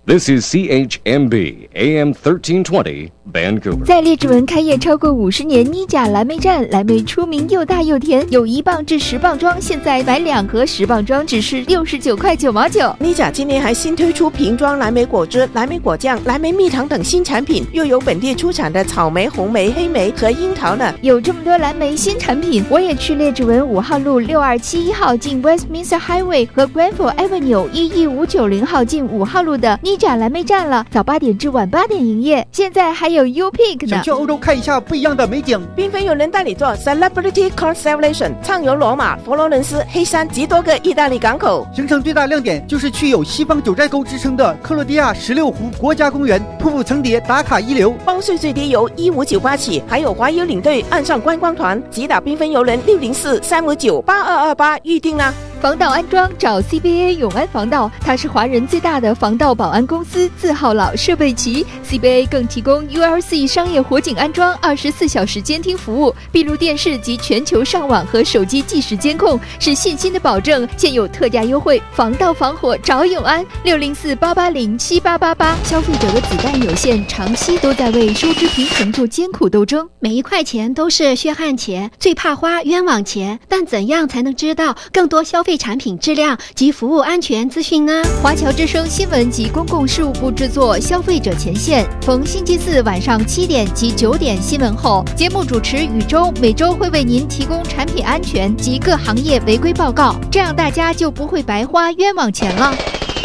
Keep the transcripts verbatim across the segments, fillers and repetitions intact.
This is C H M B A M thirteen twenty Vancouver。 在列治文开业超过五十年，妮甲蓝莓站，蓝莓出名又大又甜，有一磅至十磅装，现在买两盒十磅装只是六十九块九毛九。 妮甲今年还新推出瓶装蓝莓果汁、蓝莓果酱、蓝莓蜜糖等新产品，又有本地出产的草莓、红莓、黑莓和樱桃呢。 有这么多蓝莓新产品，我也去列治文五号路六二七一号进 Westminster Highway 和 Granville Avenue 一一五九零号进五号路的妮甲蓝莓站了，早八点至晚八点营业，现在还有 U-Pick 呢。 想去欧洲看一下不一样的美景， 缤纷有人带你做 Celebrity Constellation， 畅游罗马、佛罗伦斯、黑山及多个意大利港口。 行程最大亮点就是去有西方九寨沟之称的克罗地亚十六湖国家公园，瀑布层叠，打卡一流， 包税最低由一五九八起，还有华邮领队岸上观光团，即打缤纷游人六零四三五九八二二八预定啦。 防盗安装找 C B A 永安防盗，它是华人最大的防盗保安公司，字号老设备齐。 C B A 更提供 U L C 商业火警安装，二十四小时监听服务，闭路电视及全球上网和手机即时监控，是信心的保证。现有特价优惠，防盗防火找永安六零四八八零七八八八。消费者的子弹有限，长期都在为收支平衡做艰苦斗争。 每一块钱都是血汗钱，最怕花冤枉钱。但怎样才能知道更多消费产品质量及服务安全资讯呢？ 华侨之声新闻及公共事务部制作《消费者前线》，逢星期四晚上七点及九点新闻后，节目主持宇宙每周会为您提供产品安全及各行业违规报告，这样大家就不会白花冤枉钱了。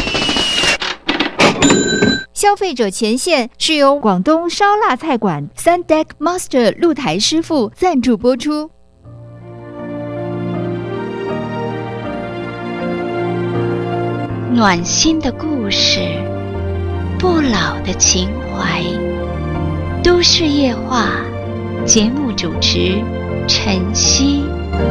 消费者前线是由广东烧腊菜馆 Sundeck Master 露台师傅赞助播出。 暖心的故事，不老的情怀，都市夜话，节目主持晨曦。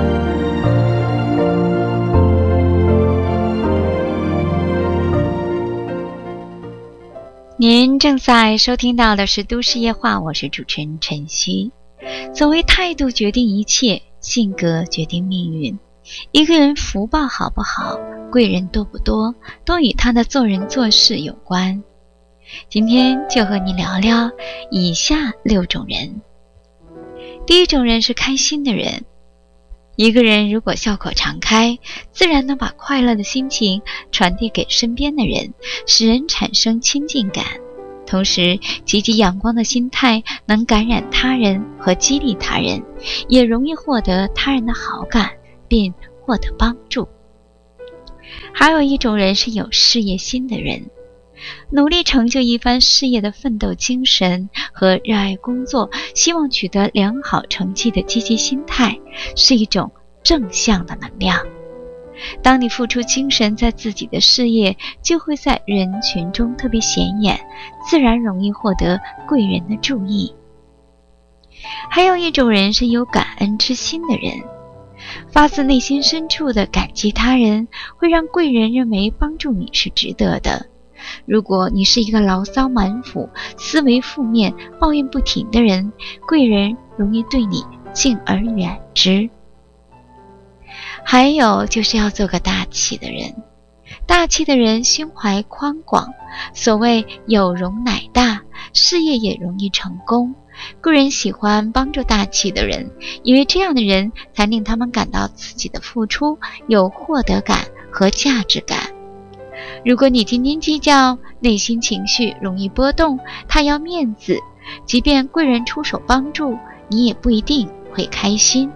您正在收听到的是都市夜话，我是主持人晨曦。所谓态度决定一切，性格决定命运。一个人福报好不好，贵人多不多，都与他的做人做事有关。今天就和你聊聊以下六种人。第一种人是开心的人。一个人如果笑口常开，自然能把快乐的心情传递给身边的人，使人产生亲近感。同时，积极阳光的心态能感染他人和激励他人，也容易获得他人的好感，并获得帮助。还有一种人是有事业心的人，努力成就一番事业的奋斗精神和热爱工作，希望取得良好成绩的积极心态，是一种正向的能量。当你付出精神在自己的事业，就会在人群中特别显眼，自然容易获得贵人的注意。还有一种人是有感恩之心的人，发自内心深处的感激他人，会让贵人认为帮助你是值得的。如果你是一个牢骚满腹、思维负面、抱怨不停的人，贵人容易对你敬而远之。还有就是要做个大气的人。大气的人胸怀宽广，所谓有容乃大，事业也容易成功。贵人喜欢帮助大气的人，因为这样的人才令他们感到自己的付出有获得感和价值感。如果你斤斤计较，内心情绪容易波动，太要面子，即便贵人出手帮助，你也不一定会开心。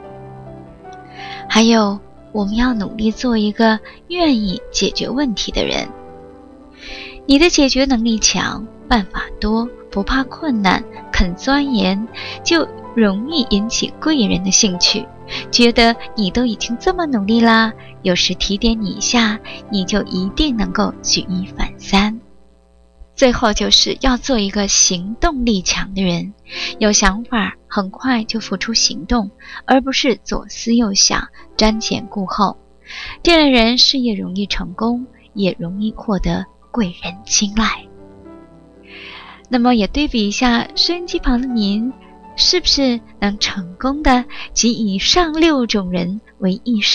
还有，我们要努力做一个愿意解决问题的人。你的解决能力强，办法多，不怕困难，肯钻研，就容易引起贵人的兴趣，觉得你都已经这么努力啦，有时提点你一下，你就一定能够举一反三。最后就是要做一个行动力强的人，有想法很快就付出行动，而不是左思右想，瞻前顾后。这样的人事业容易成功，也容易获得贵人青睐。那么也对比一下收音机旁的您，是不是能成功的集以上六种人为一